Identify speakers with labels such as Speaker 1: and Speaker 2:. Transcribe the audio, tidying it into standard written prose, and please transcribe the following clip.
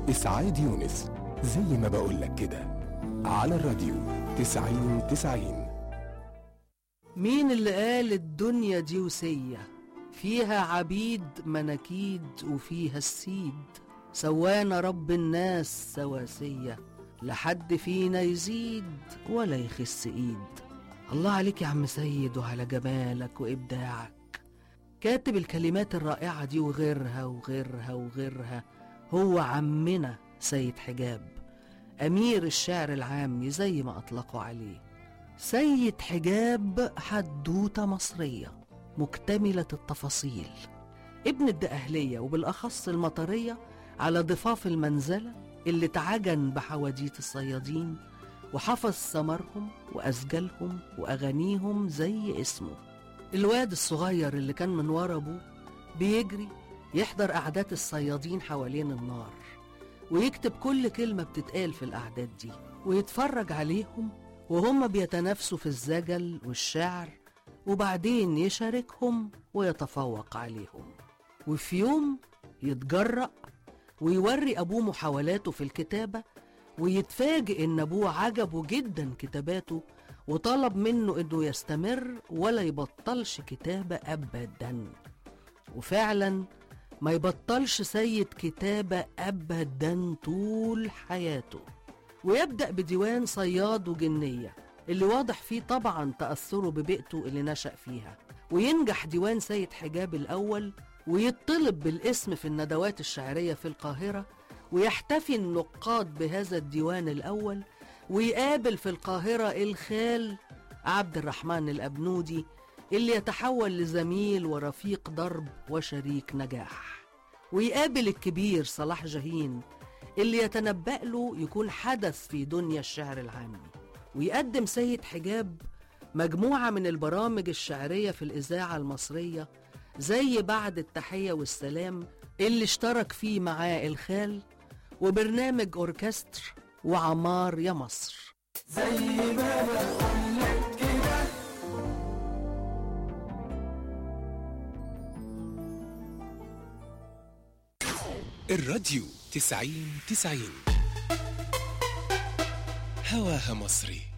Speaker 1: إسعاد يونس، زي ما بقولك كده، على الراديو 90-90.
Speaker 2: مين اللي قال الدنيا دي وسية، فيها عبيد مناكيد وفيها السيد، سوانا رب الناس سواسية، لحد فينا يزيد ولا يخس ايد. الله عليك يا عم سيد وعلى جمالك وإبداعك. كاتب الكلمات الرائعة دي وغيرها وغيرها وغيرها هو عمنا سيد حجاب، أمير الشعر العامي زي ما أطلقوا عليه. سيد حجاب حدوتة مصرية مكتملة التفاصيل، ابن الدقهلية وبالأخص المطرية على ضفاف المنزلة اللي اتعجن بحواديت الصيادين وحفظ ثمرهم وأسجالهم وأغانيهم زي اسمه. الواد الصغير اللي كان من ورا أبوه بيجري يحضر قعدات الصيادين حوالين النار ويكتب كل كلمة بتتقال في القعدات دي ويتفرج عليهم وهم بيتنافسوا في الزجل والشعر، وبعدين يشاركهم ويتفوق عليهم. وفي يوم يتجرأ ويوري أبوه محاولاته في الكتابة ويتفاجئ إن أبوه عجبه جدا كتاباته وطلب منه إنه يستمر ولا يبطلش كتابة أبدا. وفعلا ما يبطلش سيد كتابة أبدا طول حياته، ويبدأ بديوان صياد وجنية اللي واضح فيه طبعا تأثره ببيئته اللي نشأ فيها، وينجح ديوان سيد حجاب الأول ويطلب بالاسم في الندوات الشعرية في القاهرة، ويحتفي النقاد بهذا الديوان الأول، ويقابل في القاهرة الخال عبد الرحمن الأبنودي اللي يتحول لزميل ورفيق درب وشريك نجاح، ويقابل الكبير صلاح جاهين اللي يتنبأ له يكون حدث في دنيا الشعر العامي. ويقدم سيد حجاب مجموعة من البرامج الشعرية في الإذاعة المصرية زي بعد التحية والسلام اللي اشترك فيه معاه الخال، وبرنامج أوركستر وعمار يا مصر.
Speaker 3: زي ما بقولك كده.
Speaker 1: الراديو 90-90 هواها مصري.